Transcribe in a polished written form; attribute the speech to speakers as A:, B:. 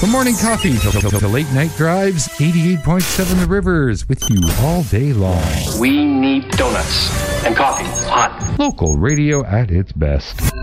A: From morning coffee to late night drives, 88.7 The Rivers with you all day long.
B: We need donuts and coffee, hot.
A: Local radio at its best.